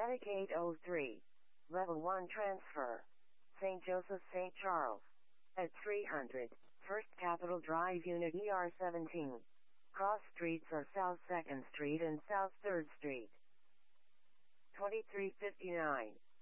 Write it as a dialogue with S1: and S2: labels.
S1: Attic 803. Level 1 transfer. St. Joseph St. Charles. At 300. First Capitol Drive Unit ER17. Cross streets are South 2nd Street and South 3rd Street. 2359.